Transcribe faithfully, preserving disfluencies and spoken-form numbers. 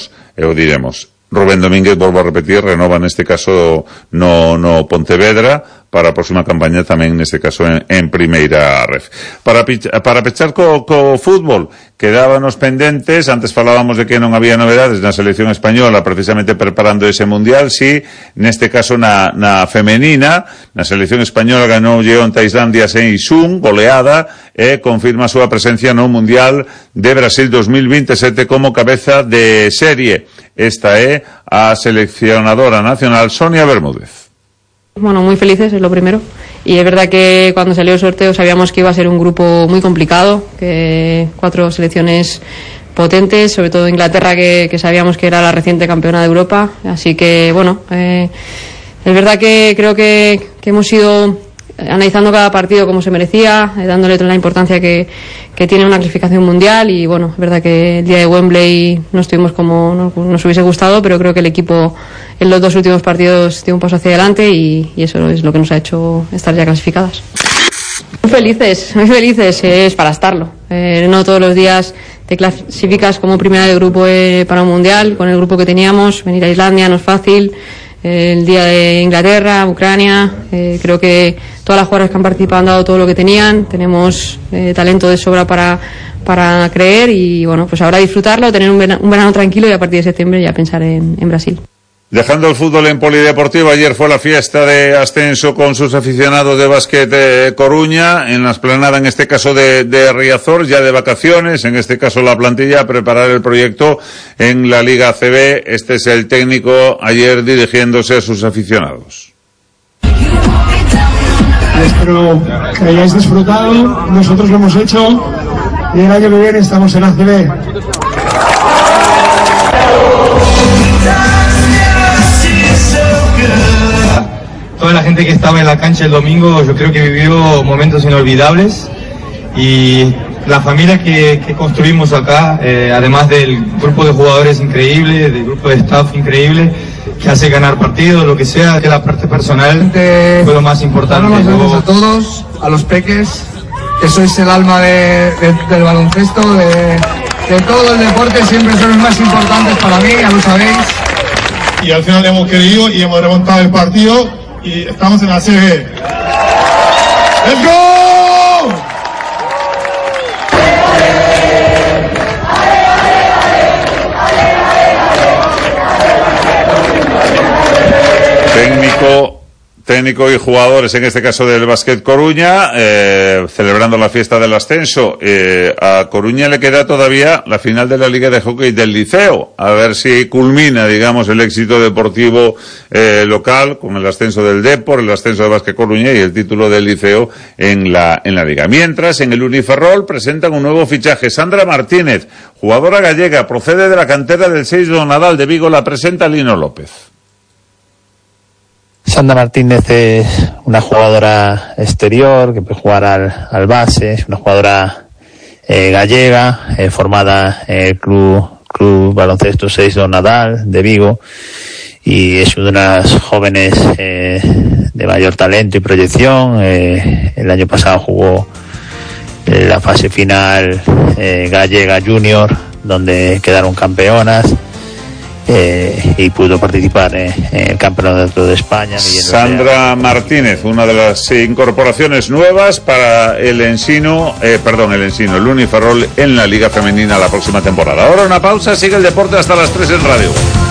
diremos, e o diremos. Rubén Domínguez, volvo a repetir, renova neste caso no, no Pontevedra para a próxima campaña tamén neste caso en, en Primeira Ref. Para, para pechar co, co fútbol, quedábanos pendentes, antes falábamos de que non había novedades na selección española precisamente preparando ese mundial, si neste caso na, na femenina, na selección española ganou onte a Islandia seis un, goleada, e confirma a súa presencia no mundial de Brasil dos mil veintisiete como cabeza de serie. Esta é a seleccionadora nacional Sonia Bermúdez. Bueno, muy felices, es lo primero. Y es verdad que cuando salió el sorteo sabíamos que iba a ser un grupo muy complicado, que cuatro selecciones potentes, sobre todo Inglaterra, que, que sabíamos que era la reciente campeona de Europa. Así que, bueno, eh, es verdad que creo que, que hemos ido analizando cada partido como se merecía, eh, dándole toda la importancia que, que tiene una clasificación mundial. Y bueno, es verdad que el día de Wembley no estuvimos como nos, nos hubiese gustado, pero creo que el equipo en los dos últimos partidos dio un paso hacia adelante y, y eso es lo que nos ha hecho estar ya clasificadas. Muy felices, muy felices, eh, es para estarlo. Eh, no todos los días te clasificas como primera de grupo eh, para un mundial, con el grupo que teníamos. Venir a Islandia no es fácil. Eh, el día de Inglaterra, Ucrania, eh, creo que todas las jugadoras que han participado han dado todo lo que tenían. Tenemos eh, talento de sobra para, para creer y bueno, pues ahora disfrutarlo, tener un verano, un verano tranquilo y a partir de septiembre ya pensar en, en Brasil. Dejando el fútbol en Polideportivo, ayer fue la fiesta de ascenso con sus aficionados de básquet de Coruña, en la esplanada, en este caso de, de Riazor, ya de vacaciones, en este caso la plantilla, a preparar el proyecto en la Liga A C B. Este es el técnico ayer dirigiéndose a sus aficionados. Espero que hayáis disfrutado, nosotros lo hemos hecho y el año que viene estamos en A C B. Toda la gente que estaba en la cancha el domingo, yo creo que vivió momentos inolvidables y la familia que, que construimos acá, eh, además del grupo de jugadores increíble, del grupo de staff increíble, que hace ganar partidos, lo que sea, que la parte personal fue lo más importante. Buenas noches a todos, a los peques, que sois el alma de, de, del baloncesto, de, de todo el deporte, siempre son los más importantes para mí, ya lo sabéis. Y al final hemos querido y hemos remontado el partido. Y estamos en la C B. ¡Let's go! Técnico, técnico y jugadores, en este caso del Básquet Coruña, eh, celebrando la fiesta del ascenso. Eh, a Coruña le queda todavía la final de la Liga de Hockey del Liceo, a ver si culmina, digamos, el éxito deportivo eh, local con el ascenso del Depor, el ascenso del Básquet Coruña y el título del Liceo en la en la Liga. Mientras, en el Uniferrol presentan un nuevo fichaje. Sandra Martínez, jugadora gallega, procede de la cantera del seis do Nadal de Vigo, la presenta Lino López. Sandra Martínez es una jugadora exterior que puede jugar al, al base, es una jugadora eh, gallega, eh, formada en el club, club baloncesto seis do Nadal de Vigo, y es una de las jóvenes eh, de mayor talento y proyección. Eh, el año pasado jugó en la fase final eh, gallega junior, donde quedaron campeonas. Eh, y pudo participar eh, en el Campeonato de España. Sandra Martínez, una de las incorporaciones nuevas para el Ensino, eh, perdón, el Ensino, el Uniferrol en la Liga Femenina la próxima temporada. Ahora una pausa, sigue el deporte hasta las tres en radio.